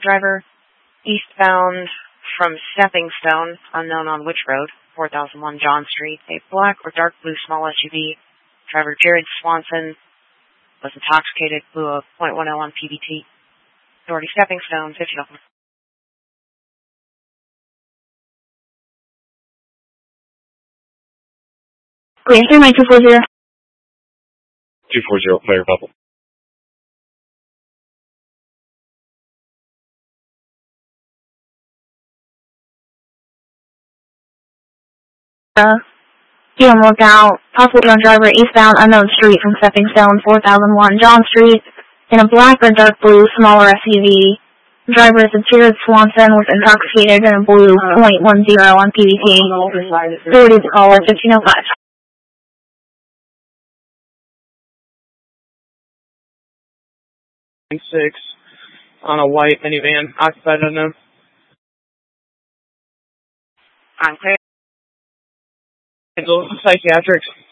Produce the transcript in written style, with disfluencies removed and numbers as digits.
Driver eastbound from Stepping Stone, unknown on which road, 4001 John Street. A black or dark blue small SUV. Driver Jared Swanson was intoxicated, blew a .10 on PBT. Authority Stepping Stone, 50 Oakland. Green 240. 240, player bubble. Lookout, possible drunk driver eastbound unknown street from Stepping Stone, 4001 John Street, in a black or dark blue smaller SUV. Driver is Jared Swanson, was intoxicated and blew .10 on PBT. Authority to call at 1505. 6 on a white minivan, occupied unknown. I'm clear. Psychiatrics.